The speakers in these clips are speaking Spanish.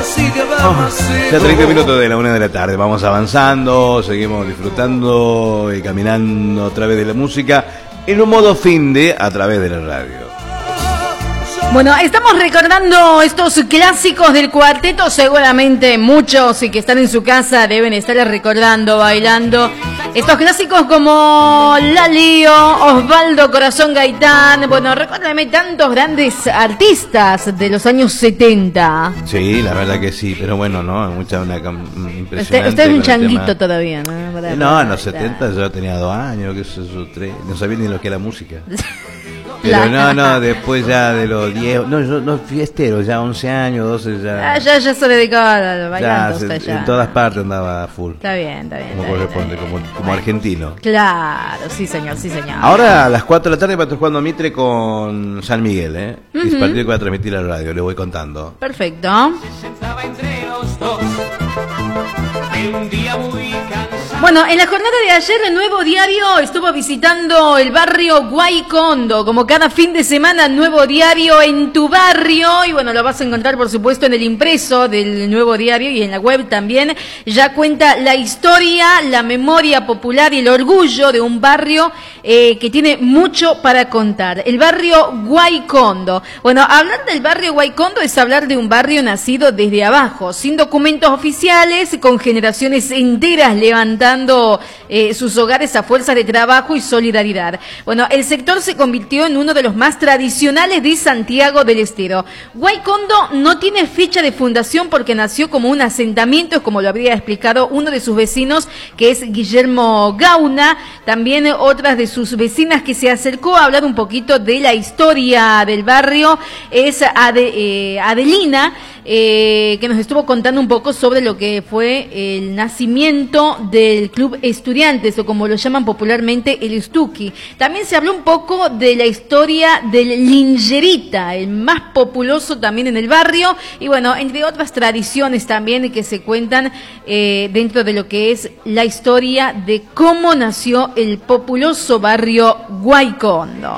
Ya 30 minutos de la 1 de la tarde, vamos avanzando, seguimos disfrutando y caminando a través de la música en un modo fin de a través de la radio. Bueno, estamos recordando estos clásicos del cuarteto, seguramente muchos que están en su casa deben estar recordando, bailando. Estos clásicos como La Lío, Osvaldo Corazón Gaitán, bueno, recuérdame tantos grandes artistas de los años 70. Sí, la verdad que sí, pero bueno, no, una impresionante. Usted es un changuito todavía, ¿no? No, en los 70 yo tenía 2 años, que eso, 3, no sabía ni lo que era música. Pero no, después ya de los 10, no fiestero, ya 11 años, 12 ya. Ya se dedicaba a bailar. Ya, en todas partes andaba full. Está bien. Como corresponde, como argentino. Claro, sí señor. Ahora a las 4 de la tarde va a estar jugando Mitre con San Miguel, Es partido que va a transmitir la radio, le voy contando. Perfecto. Bueno, en la jornada de ayer el Nuevo Diario estuvo visitando el barrio Guaycondo. Como cada fin de semana, Nuevo Diario en tu barrio. Y bueno, lo vas a encontrar por supuesto en el impreso del Nuevo Diario y en la web también. Ya cuenta la historia, la memoria popular y el orgullo de un barrio que tiene mucho para contar. El barrio Guaycondo. Bueno, hablar del barrio Guaycondo es hablar de un barrio nacido desde abajo, sin documentos oficiales, con generaciones enteras levantando sus hogares a fuerza de trabajo y solidaridad. Bueno, el sector se convirtió en uno de los más tradicionales de Santiago del Estero. Guaycondo no tiene fecha de fundación porque nació como un asentamiento, como lo habría explicado uno de sus vecinos, que es Guillermo Gauna. También otras de sus vecinas que se acercó a hablar un poquito de la historia del barrio es Adelina, que nos estuvo contando un poco sobre lo que fue el nacimiento del Club Estudiantes, o como lo llaman popularmente, el Stucky. También se habló un poco de la historia del Lingerita, el más populoso también en el barrio, y bueno, entre otras tradiciones también que se cuentan dentro de lo que es la historia de cómo nació el populoso barrio Guaycondo.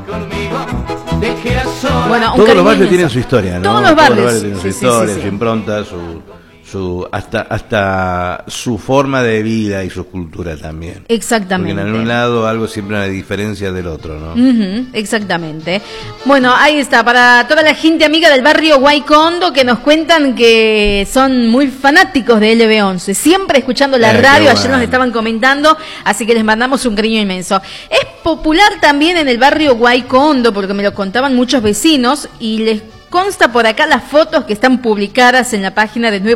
Bueno, todos los barrios tienen su historia, ¿no? Todos los barrios tienen su historia, su impronta, hasta su forma de vida y su cultura también. Exactamente. Porque en un lado algo siempre una diferencia del otro, ¿no? Exactamente. Bueno, ahí está, para toda la gente amiga del barrio Guaycondo que nos cuentan que son muy fanáticos de LB11, siempre escuchando la radio, ayer nos estaban comentando, así que les mandamos un cariño inmenso. Es popular también en el barrio Guaycondo, porque me lo contaban muchos vecinos, y les consta por acá las fotos que están publicadas en la página de Nuevo